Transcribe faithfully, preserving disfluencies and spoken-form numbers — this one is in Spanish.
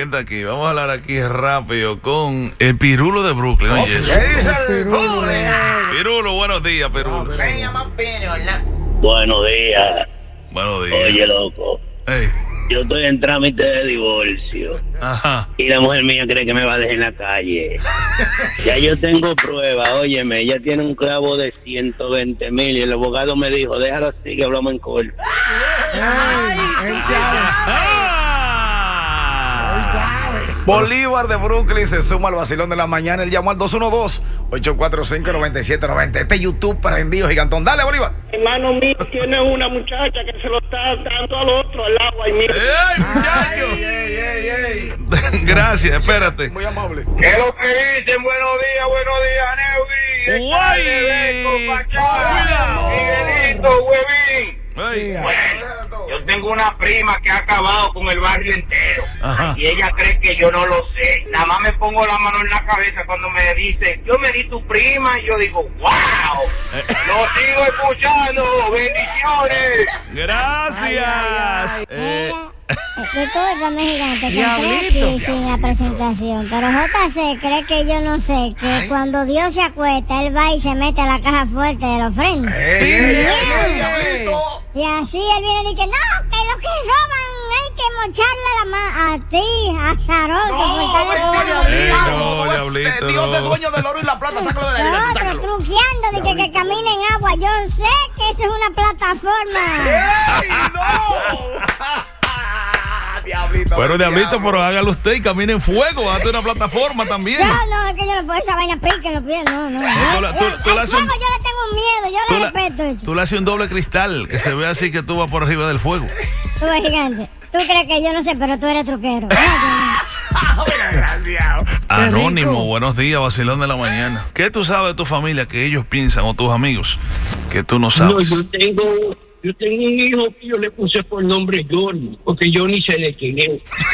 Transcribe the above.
está aquí. Vamos a hablar aquí rápido con el Pirulo de Brooklyn. Oye, ¿qué dice el Pirulo? Pirulo, buenos días, Pirulo. Se llama Pirulo. Buenos días. Buenos días. Oye, loco. Hey. Yo estoy en trámite de divorcio. Ajá. Y la mujer mía cree que me va a dejar en la calle. Ya yo tengo pruebas, óyeme, ella tiene un clavo de ciento veinte mil y el abogado me dijo, déjalo así que hablamos en corto. Ay, él sabe. Él sabe. Bolívar de Brooklyn se suma al vacilón de la mañana. Él llamó al dos uno dos, ocho cuatro cinco, nueve siete nueve cero. Este YouTube prendido, gigantón. Dale, Bolívar. Hermano mío tiene una muchacha que se lo está dando al otro, al agua. Y mira. ¡Ey, muchacho! Ey, ey, ey, ey. Gracias, espérate. Muy amable. ¿Qué es lo que dicen? Buenos días, buenos días, Neudy. ¡Guay! Cuidado. Miguelito, huevín. Ey. Bueno, yo tengo una prima que ha acabado con el barrio entero. Ajá. Y ella cree que yo no lo sé. Nada más me pongo la mano en la cabeza cuando me dice, yo me di tu prima, y yo digo, wow, lo sigo escuchando, bendiciones. Gracias. Ay, ay, ay. Eh, Discúlpame, gigante, que entré Diablito. aquí sin la presentación. Pero J C cree que yo no sé que cuando Dios se acuesta, él va y se mete a la caja fuerte de la ofrenda. Ey, ey, ey, ey, diablito. Y así él viene y dice, no, que los que roban hay que mocharle la mano a ti, azaroso. No, por mentira, estar- Ey, diablo, no, tú es- diablito, Dios no. es dueño del oro y la plata, sácalo de la arena, Otro sácalo. truqueando de que, que camina en agua. Yo sé que eso es una plataforma. ¡Ey, no! Diablito. Bueno, del Diablito, diablo. pero hágalo usted y camine en fuego. Hazte una plataforma también. No, no, es que yo no puedo esa vaina pique en los pies, no, no. tú la- tú- tú Al la haces un- fuego yo le tengo un miedo, yo Tú le la- respeto eso. Tú le haces un doble cristal que se ve así que tú vas por arriba del fuego. Tú eres gigante. Tú crees que yo no sé, pero tú eres truquero. Desgraciado. Anónimo, buenos días, vacilón de la mañana. ¿Qué tú sabes de tu familia que ellos piensan o tus amigos que tú no No, sabes? yo tengo, yo tengo un hijo que yo le puse por nombre Johnny, porque yo ni sé de quién es.